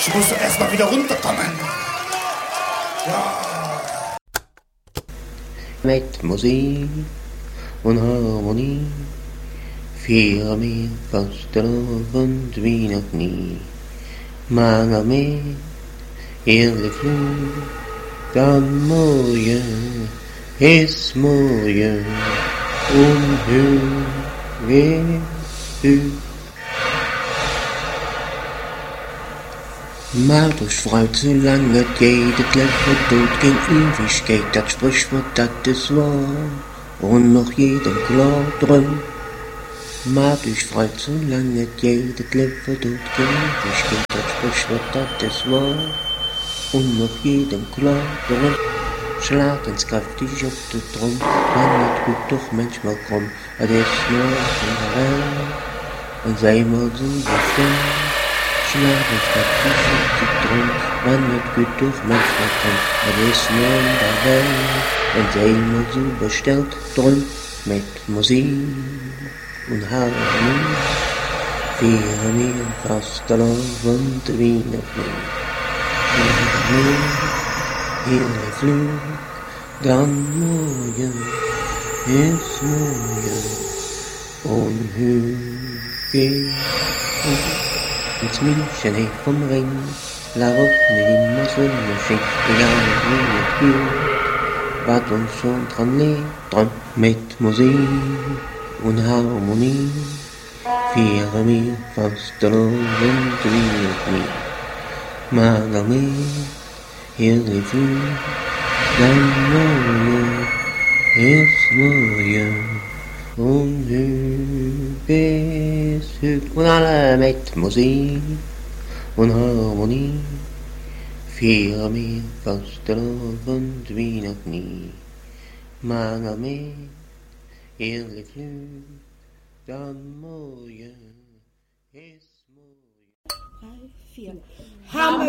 Ich muss doch erst mal wieder runterkommen. Ja. Mit Musik und Harmonie feiern wir Fastelavond wie noch nie. Mange mehr, ehrlich Flug, dann morgen ist morgen und höher. Martus freut so lange geht, das Leben tut kein Ewigkeit, das Sprichwort, das ist wahr, und noch jedem klar drin. Martus freut so lange geht, das Leben tut kein Ewigkeit, das Sprichwort, das ist wahr, und noch jedem klar drin. Schlag ins kräftig auf den Drum, man wird gut doch manchmal krumm, das ist nur in der Welt, und sei mal so bestimmt. Schlag ins kräftig auf den Drum, man wird gut doch manchmal krumm, das ist nur in der Welt, und sei mal so bestellt drum, mit Musik und Harmonie, feiern wir Fastelavond wie noch nie. Hier Flug, dann morgen ist morgen und Hügel. Ins München vom Ring, la Route die Mosselmaschine, egal wie es geht, was uns schon dran liegt, dran mit Musik und Harmonie, feiern wir Fastelavond wie noch nie. Magami, hier die Flug, dann morgen ist morgen und Hügel ist Hügel. Und alle mit Musik und Harmonie feiern wir Fastelavond wie noch nie. Magami, hier die Flug, dann morgen ist morgen. 3, 4.